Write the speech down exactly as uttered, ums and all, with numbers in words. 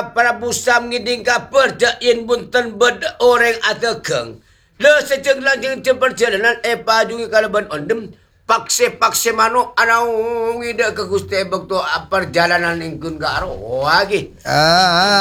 Prabu Sam ngiding ka perjain bunten bed orang atekeng. Le sejeng lanjeng perjalanan e pajungi kalaban ondem pakse-pakse mano anau ngide ke Gusti bekto perjalanan ingkun garo lagi. Ah,